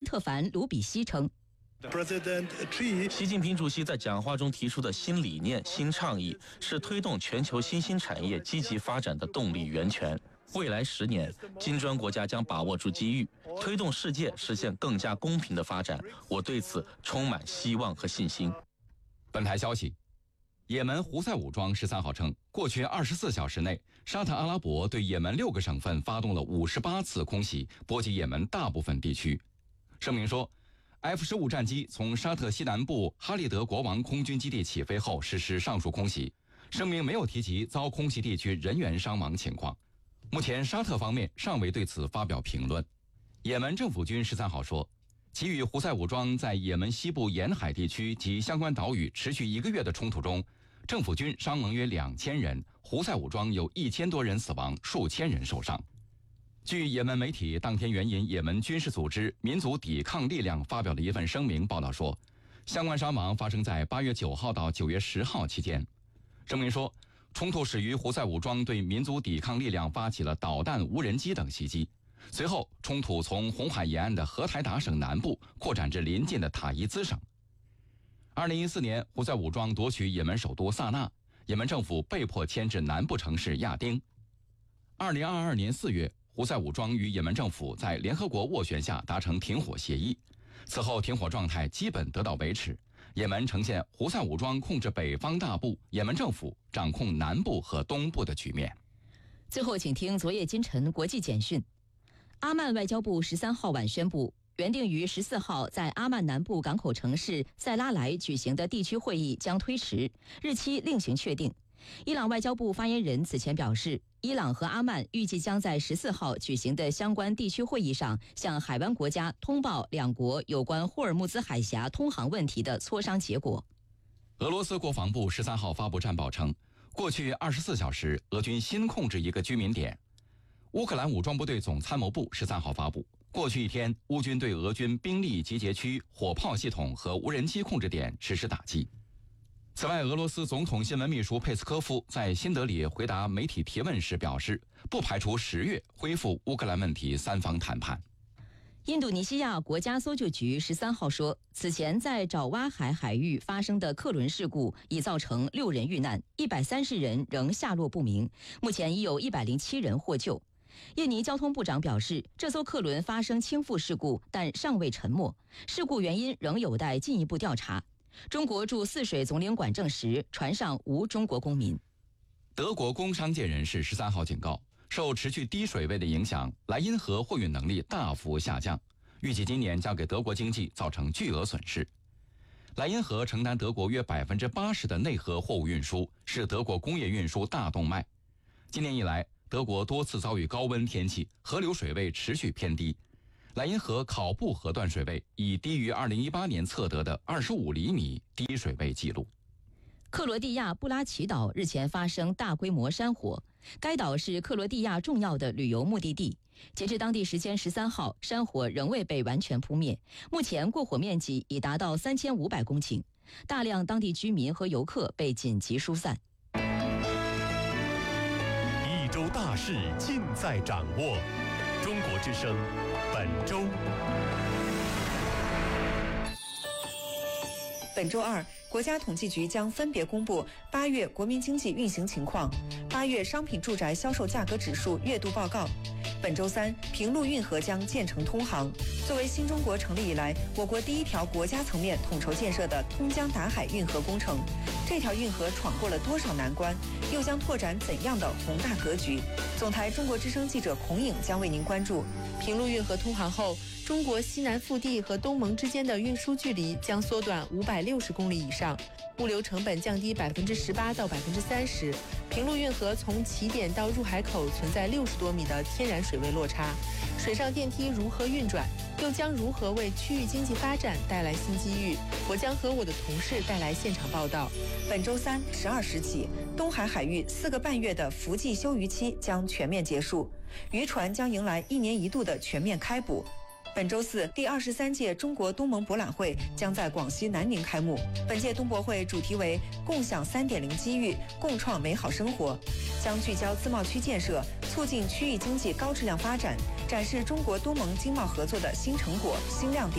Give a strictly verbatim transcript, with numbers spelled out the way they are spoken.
特凡·卢比西称。 习近平主席在讲话中提出的新理念、新倡议，是推动全球新兴产业积极发展的动力源泉。未来十年，金砖国家将把握住机遇，推动世界实现更加公平的发展。我对此充满希望和信心。 本台消息，也门胡塞武装十三号称，过去二十四小时内，沙特阿拉伯对也门六个省份发动了五十八次空袭，波及也门大部分地区。声明说， F 十五 战机从沙特西南部哈利德国王空军基地起飞后实施上述空袭。声明没有提及遭空袭地区人员伤亡情况。目前，沙特方面尚未对此发表评论。也门政府军十三号说，其与胡塞武装在也门西部沿海地区及相关岛屿持续一个月的冲突中，政府军伤亡约两千人，胡塞武装有一千多人死亡，数千人受伤。据也门媒体当天援引也门军事组织民族抵抗力量发表的一份声明报道说，相关伤亡发生在八月九号到九月十号期间。声明说，冲突始于胡塞武装对民族抵抗力量发起了导弹、无人机等袭击，随后冲突从红海沿岸的荷台达省南部扩展至邻近的塔伊兹省。二零一四年，胡塞武装夺取也门首都萨那，也门政府被迫迁至南部城市亚丁。二零二二年四月，胡塞武装与也门政府在联合国斡旋下达成停火协议，此后停火状态基本得到维持。也门呈现胡塞武装控制北方大部，也门政府掌控南部和东部的局面。 最后，请听昨夜今晨国际简讯。阿曼外交部十三号晚宣布，原定于十四号在阿曼南部港口城市塞拉莱举行的地区会议将推迟，日期另行确定。伊朗外交部发言人此前表示，伊朗和阿曼预计将在十四号举行的相关地区会议上，向海湾国家通报两国有关霍尔木兹海峡通航问题的磋商结果。 俄罗斯国防部十三号发布战报称，过去二十四小时，俄军新控制一个居民点。乌克兰武装部队总参谋部十三号发布，过去一天，乌军对俄军兵力集结区、火炮系统和无人机控制点实施打击。此外，俄罗斯总统新闻秘书佩斯科夫在新德里回答媒体提问时表示，不排除十月恢复乌克兰问题三方谈判。 印度尼西亚国家搜救局十三号说，此前在爪哇海海域发生的客轮事故已造成六人遇难，一百三十人仍下落不明，目前已有一百零七人获救。印尼交通部长表示，这艘客轮发生倾覆事故，但尚未沉没，事故原因仍有待进一步调查。中国驻泗水总领馆证实，船上无中国公民。 德国工商界人士十三号警告，受持续低水位的影响，莱茵河货运能力大幅下降，预计今年将给德国经济造成巨额损失。莱茵河承担德国约百分之八十的内河货物运输，是德国工业运输大动脉。今年以来，德国多次遭遇高温天气，河流水位持续偏低。莱茵河考布河段水位已低于二零一八年测得的二十五厘米低水位记录。 克罗地亚布拉奇岛日前发生大规模山火，该岛是克罗地亚重要的旅游目的地。截至当地时间十三号，山火仍未被完全扑灭，目前过火面积已达到三千五百公顷，大量当地居民和游客被紧急疏散。 一周大事尽在掌握，中国之声本周。 本周二，国家统计局将分别公布八月国民经济运行情况、八月商品住宅销售价格指数月度报告。本周三，平陆运河将建成通航。作为新中国成立以来我国第一条国家层面统筹建设的通江达海运河工程，这条运河闯过了多少难关，又将拓展怎样的宏大格局？总台中国之声记者孔颖将为您关注。 平陆运河通航后，中国西南腹地和东盟之间的运输距离将缩短五百六十公里以上，物流成本降低百分之十八到百分之三十。平陆运河从起点到入海口存在六十多米的天然水位落差，水上电梯如何运转，又将如何为区域经济发展带来新机遇？我将和我的同事带来现场报道。 本周三十二时起，东海海域四个半月的伏季休渔期将全面结束，渔船将迎来一年一度的全面开捕。本周四，第二十三届中国东盟博览会将在广西南宁开幕。本届东博会主题为“共享 三点零 机遇，共创美好生活”，将聚焦自贸区建设，促进区域经济高质量发展，展示中国东盟经贸合作的新成果、新亮点。